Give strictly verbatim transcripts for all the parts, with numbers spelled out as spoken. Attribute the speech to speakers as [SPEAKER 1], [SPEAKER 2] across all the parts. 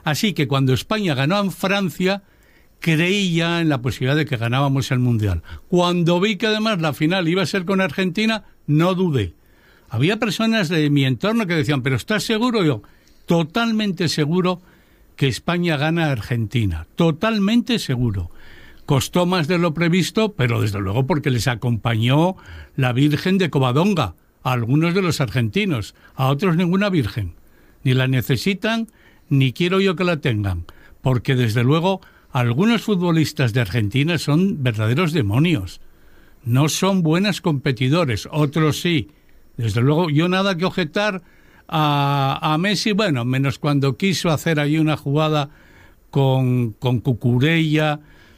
[SPEAKER 1] Así que cuando España ganó en Francia, creí ya en la posibilidad de que ganábamos el Mundial. Cuando vi que además la final iba a ser con Argentina, no dudé. Había personas de mi entorno que decían, ¿pero estás seguro? Yo, totalmente seguro que España gana a Argentina. Totalmente seguro. Costó más de lo previsto, pero desde luego porque les acompañó la Virgen de Covadonga a algunos de los argentinos, a otros ninguna virgen. Ni la necesitan, ni quiero yo que la tengan, porque desde luego algunos futbolistas de Argentina son verdaderos demonios. No son buenos competidores, otros sí. Desde luego, yo nada que objetar a, a Messi, bueno, menos cuando quiso hacer ahí una jugada con, con Cucurella,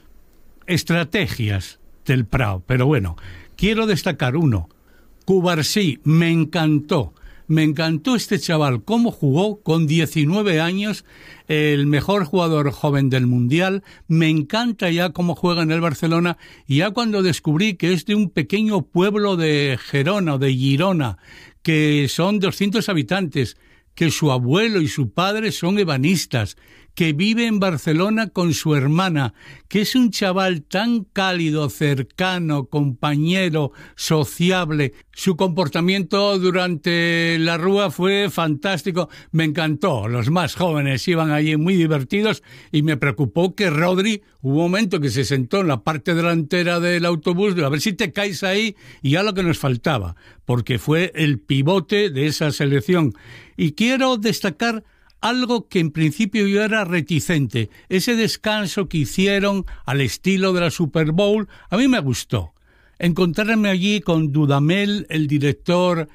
[SPEAKER 1] estrategias del Prado. Pero bueno, quiero destacar uno. Cubarsí, me encantó. Me encantó este chaval, cómo jugó con diecinueve años, el mejor jugador joven del Mundial. Me encanta ya cómo juega en el Barcelona. Y ya cuando descubrí que es de un pequeño pueblo de Gerona, de Girona, que son doscientos habitantes, que su abuelo y su padre son ebanistas, que vive en Barcelona con su hermana, que es un chaval tan cálido, cercano, compañero, sociable. Su comportamiento durante la Rúa fue fantástico, me encantó. Los más jóvenes iban allí muy divertidos y me preocupó que Rodri, hubo un momento que se sentó en la parte delantera del autobús, a ver si te caes ahí, y ya lo que nos faltaba, porque fue el pivote de esa selección. Y quiero destacar algo que en principio yo era reticente. Ese descanso que hicieron al estilo de la Super Bowl, a mí me gustó. Encontrarme allí con Dudamel, el director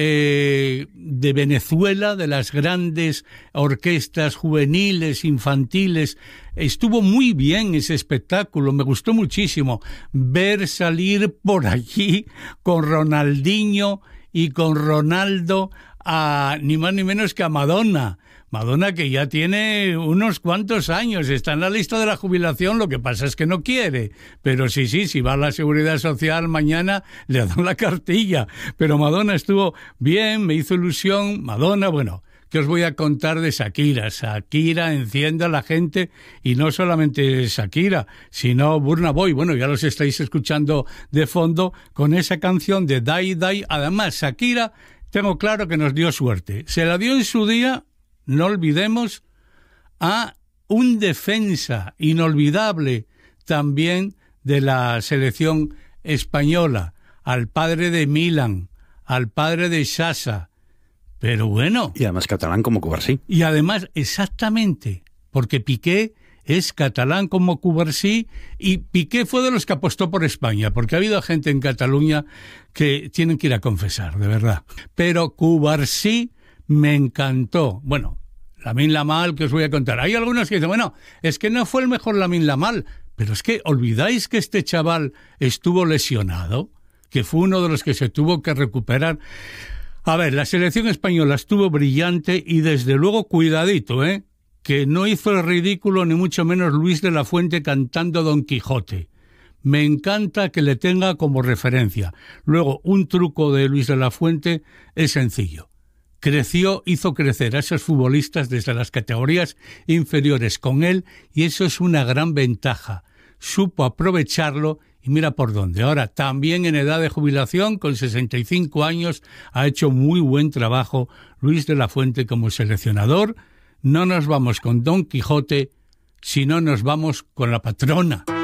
[SPEAKER 1] eh, de Venezuela, de las grandes orquestas juveniles, infantiles. Estuvo muy bien ese espectáculo, me gustó muchísimo. Ver salir por allí con Ronaldinho y con Ronaldo a ni más ni menos que a Madonna. Madonna, que ya tiene unos cuantos años, está en la lista de la jubilación, lo que pasa es que no quiere. Pero sí, sí, si va a la Seguridad Social mañana le dan la cartilla. Pero Madonna estuvo bien, me hizo ilusión. Madonna, bueno, ¿qué os voy a contar de Shakira? Shakira enciende a la gente, y no solamente Shakira, sino Burna Boy. Bueno, ya los estáis escuchando de fondo con esa canción de Die Die. Además, Shakira, tengo claro que nos dio suerte. Se la dio en su día, no olvidemos, a un defensa inolvidable también de la selección española, al padre de Milan, al padre de Sasa. Pero bueno.
[SPEAKER 2] Y además catalán como Cubarsí.
[SPEAKER 1] Y además, exactamente, porque Piqué es catalán como Cubarsí, y Piqué fue de los que apostó por España, porque ha habido gente en Cataluña que tienen que ir a confesar, de verdad. Pero Cubarsí me encantó. Bueno, Lamine Yamal, que os voy a contar. Hay algunos que dicen, bueno, es que no fue el mejor Lamine Yamal, pero es que olvidáis que este chaval estuvo lesionado, que fue uno de los que se tuvo que recuperar. A ver, la selección española estuvo brillante y desde luego cuidadito, ¿eh? Que no hizo el ridículo ni mucho menos Luis de la Fuente cantando Don Quijote. Me encanta que le tenga como referencia. Luego, un truco de Luis de la Fuente es sencillo. Creció, hizo crecer a esos futbolistas desde las categorías inferiores con él, y eso es una gran ventaja. Supo aprovecharlo y mira por dónde. Ahora, también en edad de jubilación, con sesenta y cinco años, ha hecho muy buen trabajo Luis de la Fuente como seleccionador. No nos vamos con Don Quijote, sino nos vamos con la patrona.